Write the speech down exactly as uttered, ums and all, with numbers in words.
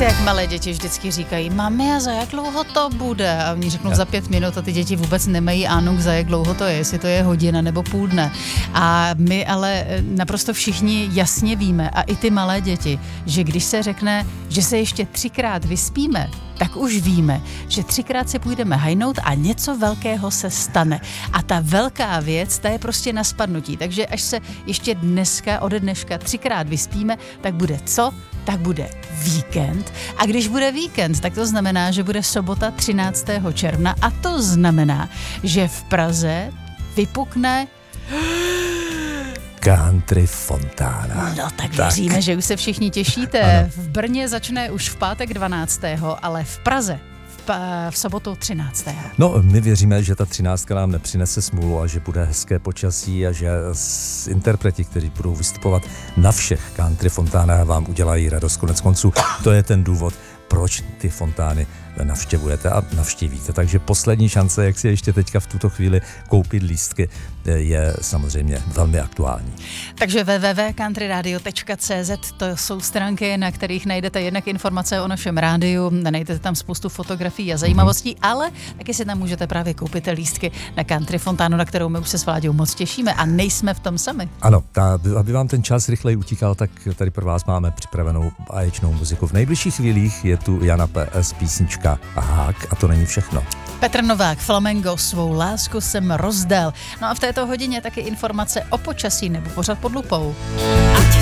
Víte, jak malé děti vždycky říkají, mami, a za jak dlouho to bude? A oni řeknou za pět minut a ty děti vůbec nemají ánuk, za jak dlouho to je, jestli to je hodina nebo půl dne. A my ale naprosto všichni jasně víme, a i ty malé děti, že když se řekne, že se ještě třikrát vyspíme, tak už víme, že třikrát si půjdeme hajnout a něco velkého se stane. A ta velká věc, ta je prostě na spadnutí. Takže až se ještě dneska, ode dneška třikrát vyspíme, tak bude co? Tak bude víkend. A když bude víkend, tak to znamená, že bude sobota třináctého června a to znamená, že v Praze vypukne Country Fontána. No tak věříme, že už se všichni těšíte. Ano. V Brně začne už v pátek dvanáctého ale v Praze v, v sobotu třináctého No, my věříme, že ta třináctka nám nepřinese smůlu a že bude hezké počasí a že s interpreti, kteří budou vystupovat na všech Country Fontánách, vám udělají radost. Konec konců, to je ten důvod, proč ty fontány navštěvujete a navštívíte. Takže poslední šance, jak si ještě teďka v tuto chvíli koupit lístky, je samozřejmě velmi aktuální. Takže w w w tečka country radio tečka c z to jsou stránky, na kterých najdete jednak informace o našem rádiu, najdete tam spoustu fotografií a zajímavostí, mm-hmm. ale taky si tam můžete právě koupit lístky na Country Fontánu, na kterou my už se s Vláďou moc těšíme a nejsme v tom sami. Ano, ta, aby vám ten čas rychleji utíkal, tak tady pro vás máme připravenou báječnou muziku. V nejbližších chvílích je tu Jana P S písnička a hák a to není všechno. Petr Novák, Flamengo, svou lásku jsem rozdal. No a v této hodině taky informace o počasí nebo pořad pod lupou. Ať